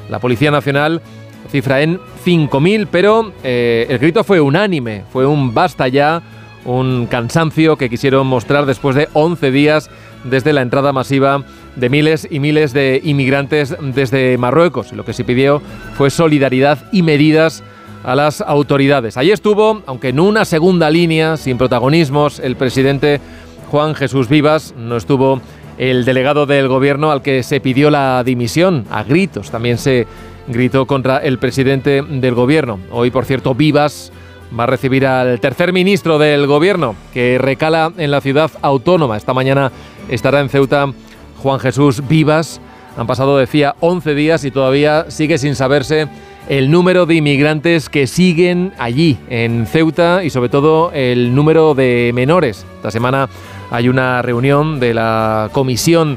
La Policía Nacional cifra en 5.000, pero el grito fue unánime, fue un basta ya, un cansancio que quisieron mostrar después de 11 días desde la entrada masiva de miles y miles de inmigrantes desde Marruecos. Lo que se pidió fue solidaridad y medidas a las autoridades. Allí estuvo, aunque en una segunda línea, sin protagonismos, el presidente Juan Jesús Vivas. No estuvo el delegado del gobierno al que se pidió la dimisión a gritos. También se gritó contra el presidente del gobierno. Hoy, por cierto, Vivas va a recibir al tercer ministro del gobierno, que recala en la ciudad autónoma. Esta mañana estará en Ceuta Juan Jesús Vivas. Han pasado, decía, 11 días y todavía sigue sin saberse el número de inmigrantes que siguen allí, en Ceuta, y sobre todo el número de menores. Esta semana hay una reunión de la Comisión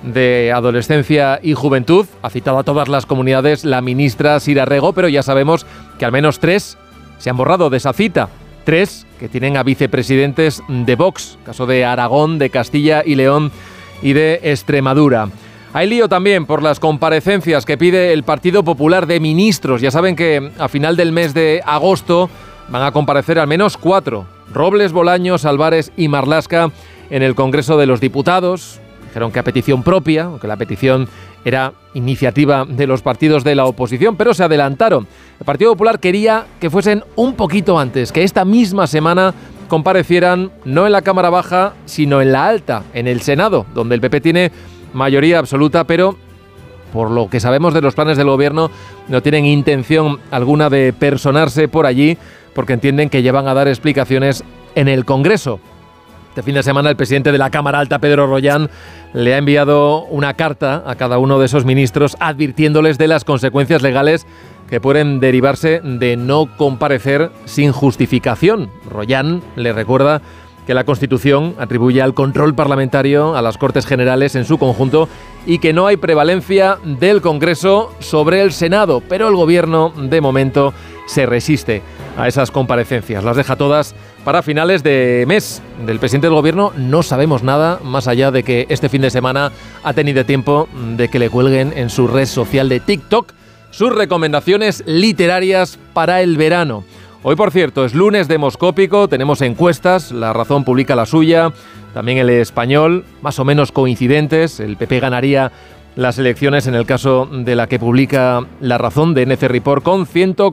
de Adolescencia y Juventud. Ha citado a todas las comunidades la ministra Sira Rego, pero ya sabemos que al menos 3 se han borrado de esa cita. 3 que tienen a vicepresidentes de Vox, caso de Aragón, de Castilla y León y de Extremadura. Hay lío también por las comparecencias que pide el Partido Popular de ministros. Ya saben que a final del mes de agosto van a comparecer al menos 4. Robles, Bolaños, Álvarez y Marlaska en el Congreso de los Diputados. Dijeron que a petición propia, aunque la petición era iniciativa de los partidos de la oposición, pero se adelantaron. El Partido Popular quería que fuesen un poquito antes, que esta misma semana comparecieran no en la Cámara Baja, sino en la Alta, en el Senado, donde el PP tiene mayoría absoluta, pero por lo que sabemos de los planes del gobierno, no tienen intención alguna de personarse por allí, porque entienden que llevan a dar explicaciones en el Congreso. Este fin de semana el presidente de la Cámara Alta, Pedro Rollán, le ha enviado una carta a cada uno de esos ministros advirtiéndoles de las consecuencias legales que pueden derivarse de no comparecer sin justificación. Rollán le recuerda que la Constitución atribuye al control parlamentario a las Cortes Generales en su conjunto y que no hay prevalencia del Congreso sobre el Senado, pero el Gobierno, de momento, se resiste a esas comparecencias. Las deja todas para finales de mes. Del presidente del Gobierno no sabemos nada, más allá de que este fin de semana ha tenido tiempo de que le cuelguen en su red social de TikTok sus recomendaciones literarias para el verano. Hoy, por cierto, es lunes demoscópico, tenemos encuestas, La Razón publica la suya, también El Español, más o menos coincidentes. El PP ganaría las elecciones en el caso de la que publica La Razón de NC Report con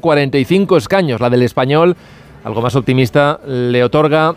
145 escaños. La del Español, algo más optimista, le otorga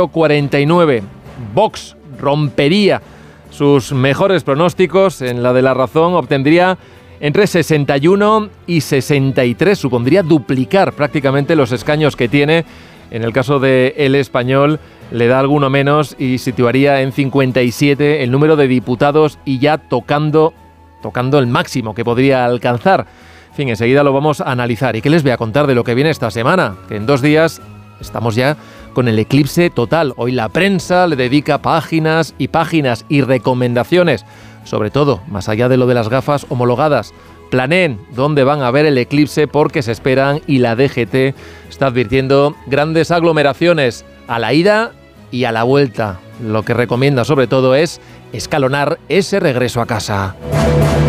149. Vox rompería sus mejores pronósticos. En la de La Razón obtendría entre 61 y 63, supondría duplicar prácticamente los escaños que tiene. En el caso de El Español le da alguno menos y situaría en 57 el número de diputados y ya tocando el máximo que podría alcanzar. En fin, enseguida lo vamos a analizar. ¿Y qué les voy a contar de lo que viene esta semana? Que en 2 días estamos ya con el eclipse total. Hoy la prensa le dedica páginas y recomendaciones. Sobre todo, más allá de lo de las gafas homologadas, planeen dónde van a ver el eclipse porque se esperan y la DGT está advirtiendo grandes aglomeraciones a la ida y a la vuelta. Lo que recomienda sobre todo es escalonar ese regreso a casa.